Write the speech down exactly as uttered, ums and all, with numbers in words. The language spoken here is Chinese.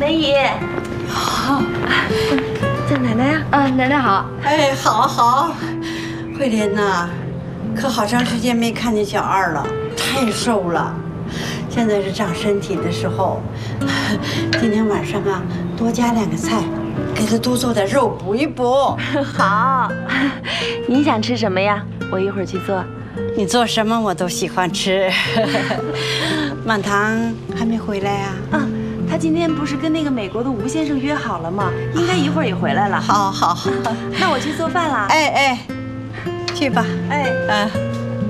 梅姨， 好， 叫奶奶呀。 啊，奶奶好。 哎，好好。慧莲呐，可好长时间没看见小二了，太瘦了。现在是长身体的时候。今天晚上啊，多加两个菜，给他多做点肉补一补。 好，你想吃什么呀？我一会儿去做。 你做什么我都喜欢吃。满堂还没回来呀？ 啊，他今天不是跟那个美国的吴先生约好了吗？应该一会儿也回来了。 好好好， 那我去做饭了。 哎哎，去吧。 哎， 嗯。